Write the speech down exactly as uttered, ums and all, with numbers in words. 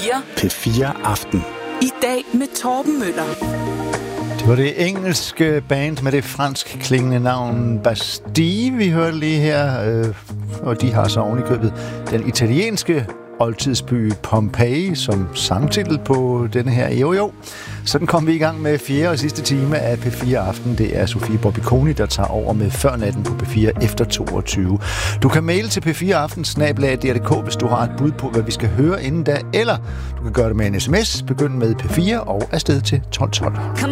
fire. P fire Aften. I dag med Torben Møller. Det var det engelske band med det fransk klingende navn Bastille, vi hørte lige her. Øh, og de har så ovenikøbet den italienske oldtidsby Pompeji som sangtitel på denne her. Jo jo. Sådan kom vi i gang med fjerde og sidste time af P fire Aften. Det er Sofie Bobbiconi, der tager over med Før natten på P fire efter toogtyve. Du kan maile til p fire aften snabel-a d r punktum d k, hvis du har et bud på, hvad vi skal høre inden da. Eller du kan gøre det med en sms. Begynd med P fire og afsted til tolv tolv.